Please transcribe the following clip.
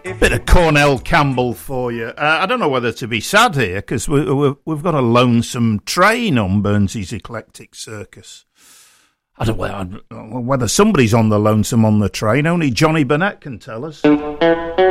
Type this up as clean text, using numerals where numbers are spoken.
Bit of Cornell Campbell for you. I don't know whether to be sad here, because we've got a lonesome train on Burnsy's Eclectic Circus. I don't know whether somebody's on the lonesome on the train. Only Johnny Burnett can tell us.